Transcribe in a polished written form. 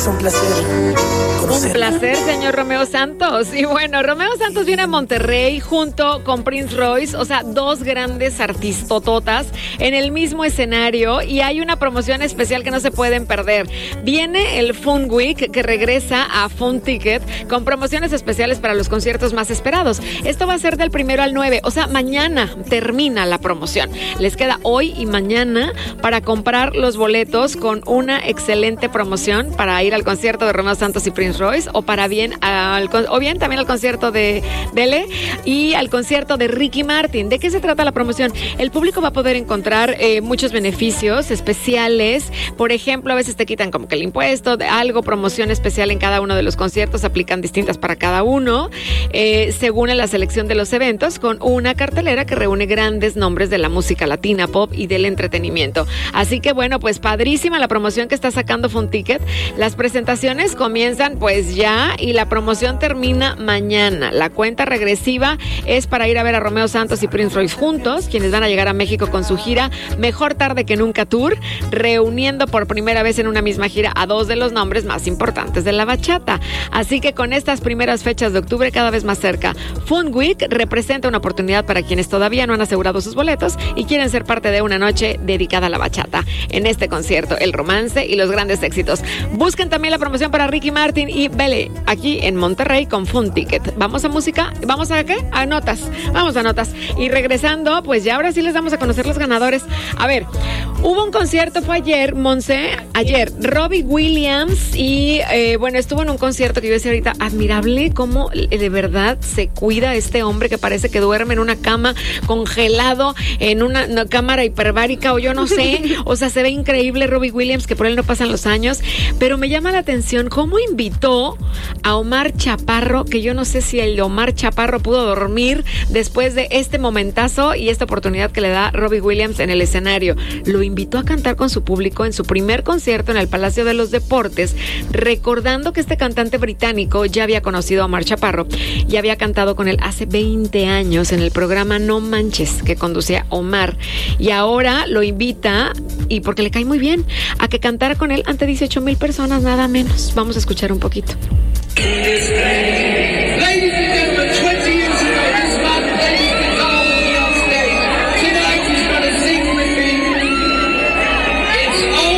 Es un placer conocerla. Un placer, señor Romeo Santos. Y bueno, Romeo Santos viene a Monterrey junto con Prince Royce, o sea, dos grandes artistototas en el mismo escenario, y hay una promoción especial que no se pueden perder. Viene el Fun Week, que regresa a Fun Ticket con promociones especiales para los conciertos más esperados. Esto va a ser del 1 al 9, o sea, mañana termina la promoción. Les queda hoy y mañana para comprar los boletos con una excelente promoción para ir al concierto de Romeo Santos y Prince Royce, o bien también al concierto de Bele y al concierto de Ricky Martin. ¿De qué se trata la promoción? El público va a poder encontrar muchos beneficios especiales. Por ejemplo, a veces te quitan como que el impuesto de algo, promoción especial en cada uno de los conciertos, aplican distintas para cada uno, según la selección de los eventos, con una cartelera que reúne grandes nombres de la música latina, pop y del entretenimiento. Así que bueno, pues padrísima la promoción que está sacando Fun Ticket. Las presentaciones comienzan pues ya y la promoción termina mañana. La cuenta regresiva es para ir a ver a Romeo Santos y Prince Royce juntos, quienes van a llegar a México con su gira Mejor Tarde que Nunca Tour, reuniendo por primera vez en una misma gira a dos de los nombres más importantes de la bachata. Así que con estas primeras fechas de octubre cada vez más cerca, Fun Week representa una oportunidad para quienes todavía no han asegurado sus boletos y quieren ser parte de una noche dedicada a la bachata. En este concierto, el romance y los grandes éxitos. Busquen también la promoción para Ricky Martin y Bele aquí en Monterrey con Fun Ticket. ¿Vamos a música? ¿Vamos a qué? A notas. Vamos a notas. Y regresando, pues ya ahora sí les damos a conocer los ganadores. A ver, hubo un concierto, fue ayer, Monse, Robbie Williams, y bueno, estuvo en un concierto que yo decía ahorita, admirable cómo de verdad se cuida este hombre, que parece que duerme en una cama congelado, en una cámara hiperbárica, o yo no sé, o sea, se ve increíble Robbie Williams, que por él no pasan los años, pero me llama la atención cómo invitó a Omar Chaparro, que yo no sé si el Omar Chaparro pudo dormir después de este momentazo y esta oportunidad que le da Robbie Williams en el escenario. Lo invitó a cantar con su público en su primer concierto en el Palacio de los Deportes, recordando que este cantante británico ya había conocido a Omar Chaparro y había cantado con él hace 20 años en el programa No Manches, que conducía Omar, y ahora lo invita, y porque le cae muy bien, a que cantara con él ante 18,000 personas, nada menos. Vamos a escuchar un poquito. Ladies and gentlemen, 20 years ago, this man,